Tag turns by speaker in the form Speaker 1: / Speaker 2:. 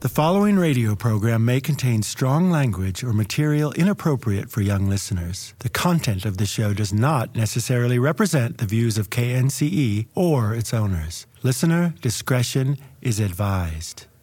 Speaker 1: The following radio program may contain strong language or material inappropriate for young listeners. The content of the show does not necessarily represent the views of KNCE or its owners. Listener discretion is advised.